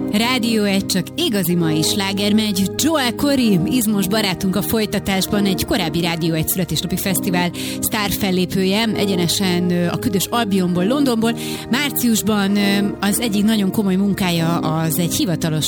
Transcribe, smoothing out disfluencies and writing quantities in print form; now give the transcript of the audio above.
Rádió 1, csak igazi mai sláger megy. Joel Corey, izmos barátunk a folytatásban, egy korábbi Rádió 1 születésnapi fesztivál sztár fellépője, egyenesen a Ködös Albionból, Londonból. Márciusban az egyik nagyon komoly munkája az egy hivatalos